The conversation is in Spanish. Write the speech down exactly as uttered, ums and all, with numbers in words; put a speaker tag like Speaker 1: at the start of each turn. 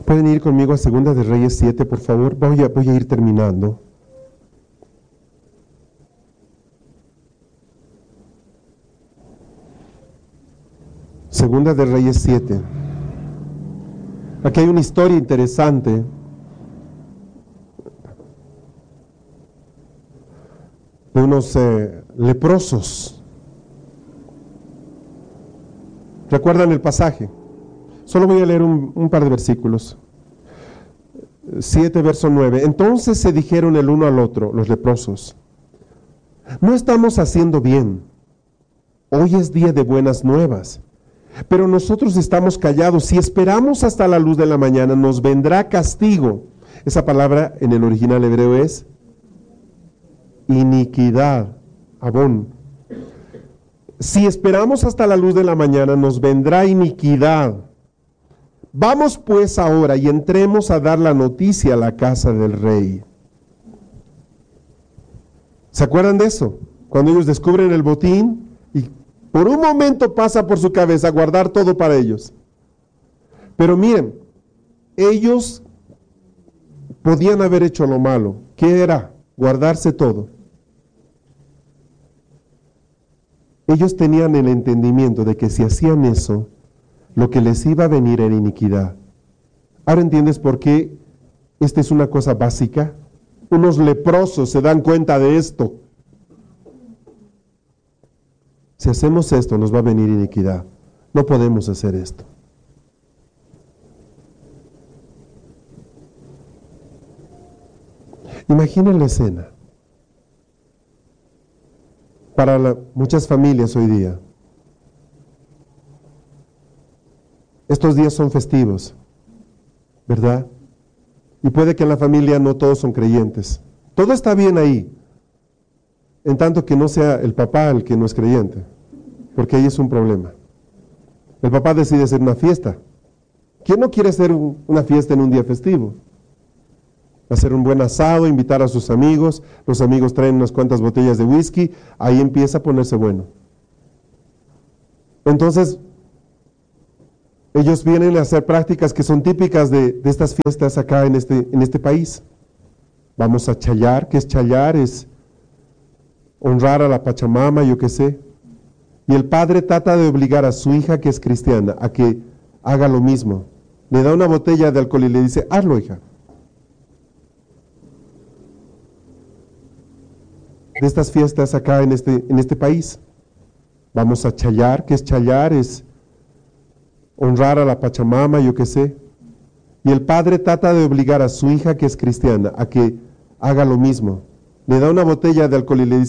Speaker 1: ¿Pueden ir conmigo a Segunda de Reyes siete, por favor? Voy a, voy a ir terminando. Segunda de Reyes siete. Aquí hay una historia interesante. De unos eh, leprosos. ¿Recuerdan el pasaje? Solo voy a leer un, un par de versículos. siete, verso nueve. Entonces se dijeron el uno al otro, los leprosos: no estamos haciendo bien. Hoy es día de buenas nuevas. Pero nosotros estamos callados. Si esperamos hasta la luz de la mañana, nos vendrá castigo. Esa palabra en el original hebreo es iniquidad, abón. Si esperamos hasta la luz de la mañana, nos vendrá iniquidad. Vamos pues ahora y entremos a dar la noticia a la casa del rey. ¿Se acuerdan de eso? Cuando ellos descubren el botín y por un momento pasa por su cabeza guardar todo para ellos. Pero miren, ellos podían haber hecho lo malo. ¿Qué era? Guardarse todo. Ellos tenían el entendimiento de que si hacían eso, lo que les iba a venir era iniquidad. Ahora entiendes por qué esta es una cosa básica. Unos leprosos se dan cuenta de esto. Si hacemos esto, nos va a venir iniquidad. No podemos hacer esto. Imaginen la escena. Para la, muchas familias hoy día, estos días son festivos, ¿verdad? Y puede que en la familia no todos son creyentes. Todo está bien ahí, en tanto que no sea el papá el que no es creyente, porque ahí es un problema. El papá decide hacer una fiesta. ¿Quién no quiere hacer un, una fiesta en un día festivo? Hacer un buen asado, invitar a sus amigos, los amigos traen unas cuantas botellas de whisky, ahí empieza a ponerse bueno. Entonces, ellos vienen a hacer prácticas que son típicas de, de estas fiestas acá en este, en este país. Vamos a chayar. ¿Qué es chayar? Es honrar a la Pachamama, yo qué sé. Y el padre trata de obligar a su hija, que es cristiana, a que haga lo mismo. Le da una botella de alcohol y le dice: hazlo, hija. De estas fiestas acá en este, en este país. Vamos a chayar. ¿Qué es chayar? Es honrar a la Pachamama, yo qué sé. Y el padre trata de obligar a su hija, que es cristiana, a que haga lo mismo. Le da una botella de alcohol y le dice: